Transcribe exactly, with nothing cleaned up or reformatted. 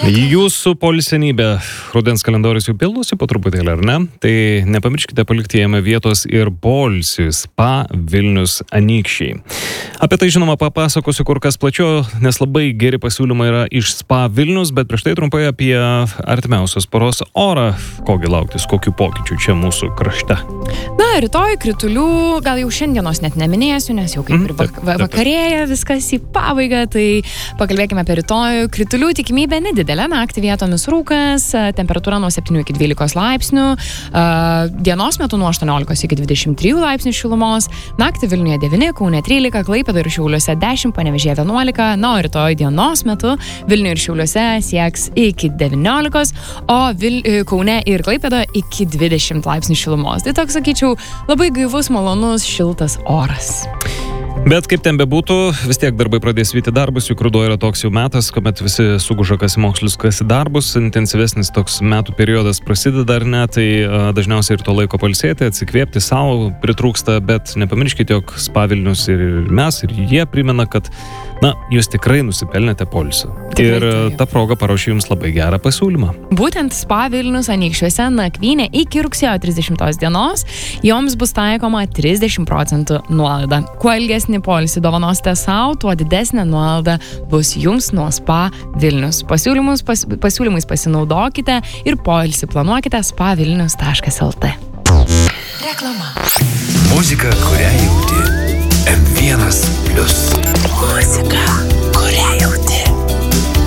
Jūsų poilsienybė, rudens kalendorius jau pildosi po truputėlį, ar ne? Tai nepamirškite palikti jame vietos ir poilsiui Spa Vilnius Anykščiai. Apie tai žinoma papasakosiu kur kas plačiau, nes labai geri pasiūlymai yra iš Spa Vilnius, bet prieš tai trumpai apie artimiausios paros orą. Kogi lauktis, kokių pokyčių čia mūsų krašte? Na, rytoj kritulių, gal jau šiandienos net neminėsiu, nes jau kaip mm, ir vak va vakarėja viskas į pabaigą, tai pakalbėkime apie rytoj. Kritulių tikimybė nedidelė, naktį vietomis rūkas, temperatūra nuo septynių iki dvylikos laipsnių, dienos metu nuo aštuoniolikos iki dvidešimt trijų laipsnių šilumos, naktį Vilniuje devyni, Kaune trylika, Klaipėdoje ir Šiauliuose dešimt, Panevėžyje vienuolika, na, o rytoj dienos metu Vilniuje ir Šiauliuose sieks iki devyniolikos, o Vil Kaune ir Klaipėdoje iki dvidešimt laipsnių šilumos. Tai toks, sakyčiau, labai gaivus, malonus, šiltas oras. Bet kaip ten bebūtų, vis tiek darbai pradės vyti darbus, juk ruduo yra toks jau metas, kuomet visi suguža kas į mokslus, kas į darbus, intensyvesnis toks metų periodas prasideda ar ne, tai a, dažniausiai ir to laiko pailsėti, atsikvėpti savo pritrūksta, bet nepamirškite, jog Spa Vilnius ir mes, ir jie primena, kad, na, jūs tikrai nusipelnėte poilsio. Ir ta proga paruošiu jums labai gerą pasiūlymą. Būtent Spa Vilnius Anykščiuose nakvynė iki rugsėjo trisdešimtos dienos, joms bus taikoma trisdešimt procentų nuolaida. Kuo ilgesnį poilsį dovanosite savo, tuo didesnė nuolaida bus jums nuo Spa Vilnius. Pasiūlymus, pas, pasiūlymais pasinaudokite ir poilsį planuokite spa vilnius taškas el tė. Reklama. Muzika, kurią jauti. em vienas plius. Muzika, kurią jauti.